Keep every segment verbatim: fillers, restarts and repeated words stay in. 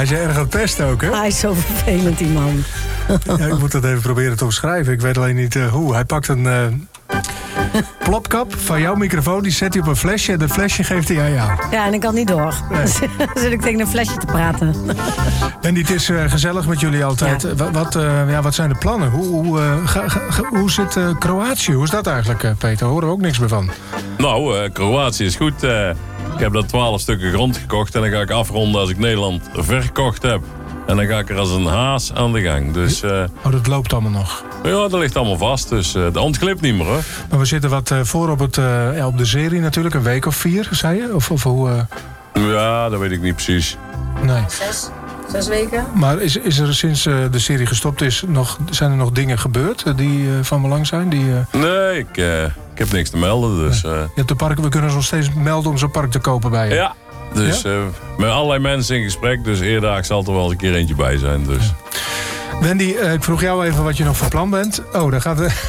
Hij is erg aan het pesten ook, hè? Hij is zo vervelend, die man. Ja, ik moet dat even proberen te omschrijven. Ik weet alleen niet uh, hoe. Hij pakt een uh, plopkap van jouw microfoon, die zet hij op een flesje en dat flesje geeft hij aan jou. Ja, en ik kan niet door. Nee. Dus zit ik tegen een flesje te praten. En dit is uh, gezellig met jullie altijd. Ja. Wat, wat, uh, ja, wat zijn de plannen? Hoe, hoe, uh, ga, ga, hoe zit uh, Kroatië? Hoe is dat eigenlijk, uh, Peter? Daar horen we ook niks meer van. Nou, uh, Kroatië is goed. Uh, ik heb daar twaalf stukken grond gekocht en dan ga ik afronden als ik Nederland verkocht heb. En dan ga ik er als een haas aan de gang. Dus, uh, oh, dat loopt allemaal nog? Ja, dat ligt allemaal vast. Dus uh, de hand glipt niet meer, hoor. Maar we zitten wat uh, voor op, het, uh, ja, op de serie natuurlijk. Een week of vier, zei je? Of, of hoe? Uh... Ja, dat weet ik niet precies. Nee. Zes, zes weken. Maar is, is er sinds uh, de serie gestopt is, nog, zijn er nog dingen gebeurd uh, die uh, van belang zijn? Die, uh... Nee, ik, uh, ik heb niks te melden. Dus, uh... Je hebt de parken, we kunnen ons nog steeds melden om zo'n park te kopen bij je. Ja. Dus ja? uh, met allerlei mensen in gesprek. Dus eerder zal er wel eens een keer eentje bij zijn. Dus. Ja. Wendy, uh, ik vroeg jou even wat je nog van plan bent. Oh, daar gaat... De...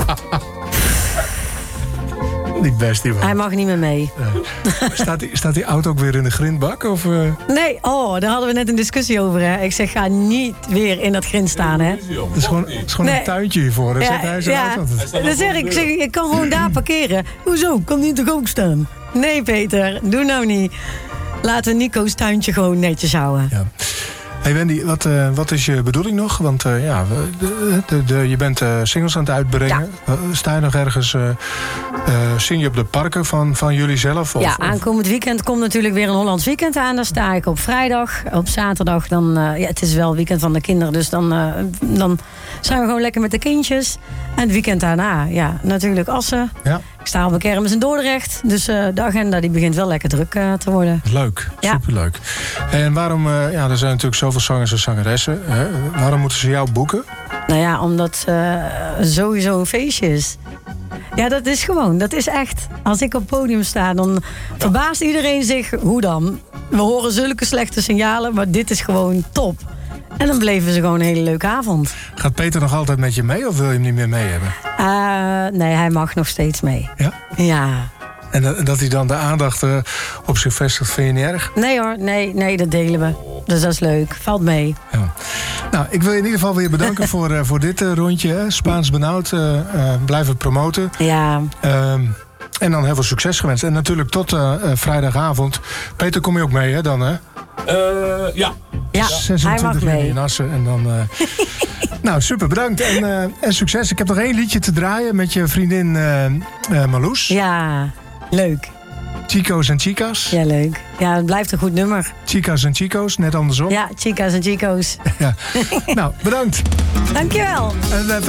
Niet best, die man. Hij mag niet meer mee. Nee. Staat, die, staat die auto ook weer in de grindbak? Of, uh... Nee, oh, daar hadden we net een discussie over. Hè. Ik zeg, ga niet weer in dat grind staan. Hè. Het is gewoon, het is gewoon nee. een tuintje hiervoor. Daar ja, zet hij zijn ja. auto. Dan zeg ik, ik, zeg, ik kan gewoon daar parkeren. Hoezo? Kan die toch ook staan? Nee, Peter, doe nou niet. Laten we Nico's tuintje gewoon netjes houden. Ja. Hey Wendy, wat, uh, wat is je bedoeling nog? Want uh, ja, de, de, de, je bent uh, singles aan het uitbrengen. Ja. Uh, sta je nog ergens, uh, uh, zing je op de parken van, van jullie zelf? Of, ja, aankomend weekend komt natuurlijk weer een Hollands weekend aan. Daar sta ik op vrijdag. Op zaterdag, dan, uh, ja, het is wel weekend van de kinderen. Dus dan, uh, dan zijn we gewoon lekker met de kindjes. En het weekend daarna, ja, natuurlijk Assen. Ja. Ik sta op een kermis in Dordrecht. Dus uh, de agenda die begint wel lekker druk uh, te worden. Leuk, ja. Superleuk. En waarom, uh, ja, er zijn natuurlijk zoveel zangers en zangeressen. Hè? Waarom moeten ze jou boeken? Nou ja, omdat uh, sowieso een feestje is. Ja, dat is gewoon, dat is echt. Als ik op het podium sta, dan verbaast iedereen zich. Hoe dan? We horen zulke slechte signalen, maar dit is gewoon top. En dan bleven ze gewoon een hele leuke avond. Gaat Peter nog altijd met je mee of wil je hem niet meer mee hebben? Uh, nee, hij mag nog steeds mee. Ja? Ja. En dat, dat hij dan de aandacht uh, op zich vestigt, vind je niet erg? Nee hoor, nee, nee, dat delen we. Dus dat is leuk. Valt mee. Ja. Nou, ik wil je in ieder geval weer bedanken voor, uh, voor dit uh, rondje. Hè. Spaans benauwd. Uh, uh, blijf het promoten. Ja. Uh, en dan heel veel succes gewenst. En natuurlijk tot uh, uh, vrijdagavond. Peter, kom je ook mee, hè, dan, hè? Uh, ja. Ja, hij mag mee. In Assen en dan... Uh... Nou, super, bedankt en, uh, en succes. Ik heb nog één liedje te draaien met je vriendin uh, uh, Marloes. Ja, leuk. Chico's en Chicas. Ja, leuk. Ja, het blijft een goed nummer. Chicas en Chico's, net andersom. Ja, Chicas en Chico's. Ja. Nou, bedankt. Dankjewel. En uh,